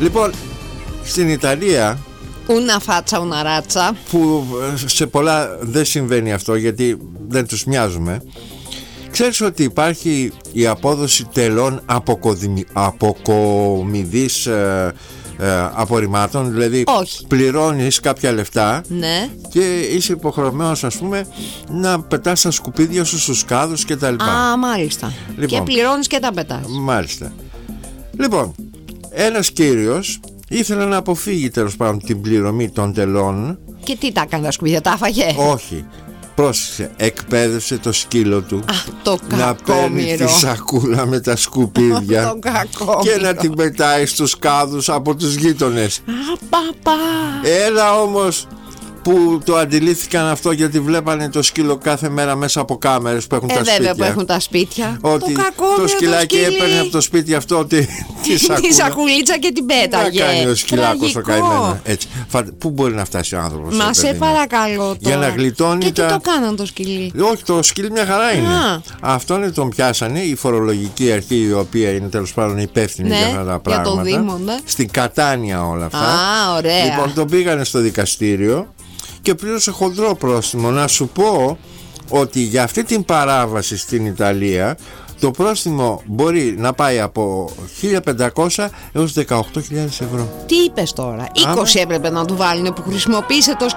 Λοιπόν, στην Ιταλία, ούνα φάτσα, ούνα ράτσα, που σε πολλά δεν συμβαίνει αυτό γιατί δεν τους μοιάζουμε, ξέρεις ότι υπάρχει η απόδοση τελών αποκομιδής απορριμμάτων? Δηλαδή όχι. Πληρώνεις κάποια λεφτά, ναι, και είσαι υποχρεωμένος, ας πούμε, να πετάς τα σκουπίδια σου στους κάδους και τα λοιπά. Α, μάλιστα. Λοιπόν, και πληρώνεις και τα πετάς. Μάλιστα. Λοιπόν, ένας κύριος ήθελε να αποφύγει τέλος πάντων την πληρωμή των τελών. Και τι τα έκανε τα σκουπίδια, τα έφαγε? Όχι. Πρόσεξε, εκπαίδευσε το σκύλο του το να παίρνει τη σακούλα με τα σκουπίδια και να την πετάει στους κάδους από τους γείτονες. Παπά. Έλα όμως που το αντιλήφθηκαν αυτό, γιατί βλέπανε το σκύλο κάθε μέρα μέσα από κάμερες που έχουν τα σπίτια. Βέβαια που έχουν τα σπίτια. Ότι το σκυλάκι έπαιρνε από το σπίτι αυτό τη σακουλίτσα και την πέταγε. Να κάνει ο σκυλάκος το καημένο. Έτσι. Πού μπορεί να φτάσει ο άνθρωπος? Μα σε παρακαλώ τώρα. Για να γλιτώνει. Και τι το κάναν το σκυλί? Όχι, το σκυλί μια χαρά είναι. Αυτόν τον πιάσανε η φορολογική αρχή, η οποία είναι τέλος πάντων υπεύθυνη για αυτά τα πράγματα. Για το Δήμο, ναι. Στην Κατάνια όλα αυτά. Ωραία. Λοιπόν, τον πήγανε στο δικαστήριο και πλήρωσε χοντρό πρόστιμο. Να σου πω ότι για αυτή την παράβαση στην Ιταλία το πρόστιμο μπορεί να πάει από 1.500 έως 18.000 ευρώ. Τι είπες τώρα? 20 έπρεπε να του βάλουν που χρησιμοποίησε το